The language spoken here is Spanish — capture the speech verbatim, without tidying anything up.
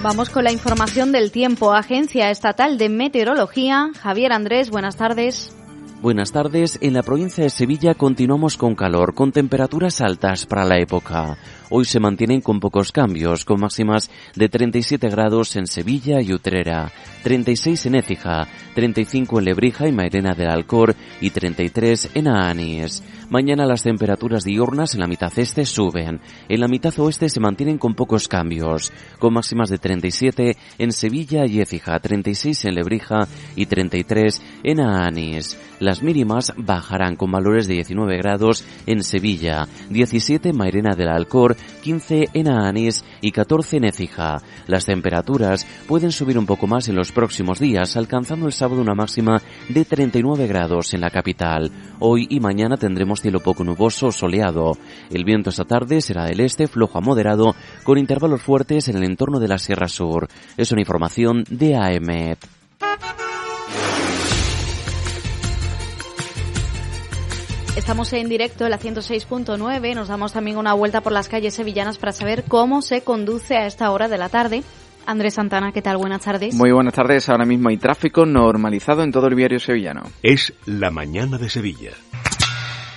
Vamos con la información del tiempo. Agencia Estatal de Meteorología. Javier Andrés, buenas tardes. Buenas tardes. En la provincia de Sevilla continuamos con calor, con temperaturas altas para la época. Hoy se mantienen con pocos cambios, con máximas de treinta y siete grados en Sevilla y Utrera, treinta y seis en Écija, treinta y cinco en Lebrija y Mairena del Alcor y treinta y tres en Aanís. Mañana las temperaturas diurnas en la mitad este suben. En la mitad oeste se mantienen con pocos cambios, con máximas de treinta y siete en Sevilla y Écija, treinta y seis en Lebrija y treinta y tres en Aanís. Las mínimas bajarán con valores de diecinueve grados en Sevilla, diecisiete en Mairena del Alcor, quince en Aanís y catorce en Écija. Las temperaturas pueden subir un poco más en los próximos días, alcanzando el sábado una máxima de treinta y nueve grados en la capital. Hoy y mañana tendremos cielo poco nuboso o soleado. El viento esta tarde será del este, flojo a moderado, con intervalos fuertes en el entorno de la Sierra Sur. Es una información de A E M E T. Estamos en directo en la ciento seis punto nueve. Nos damos también una vuelta por las calles sevillanas para saber cómo se conduce a esta hora de la tarde. Andrés Santana, ¿qué tal? Buenas tardes. Muy buenas tardes. Ahora mismo hay tráfico normalizado en todo el viario sevillano. Es la mañana de Sevilla.